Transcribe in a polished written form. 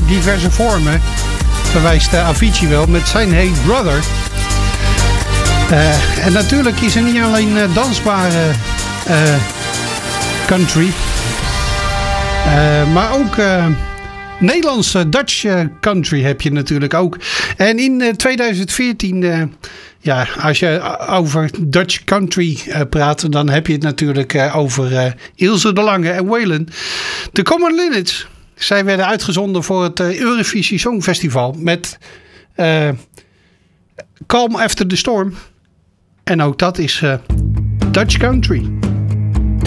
diverse vormen verwijst Avicii wel met zijn Hey Brother. En natuurlijk is er niet alleen dansbare country, maar ook Nederlandse Dutch country heb je natuurlijk ook. En in 2014, als je over Dutch country praat, dan heb je het natuurlijk over Ilse de Lange en Waylon. De Common Linnets, zij werden uitgezonden voor het Eurovisie Songfestival met Calm After the Storm. En ook dat is Dutch country.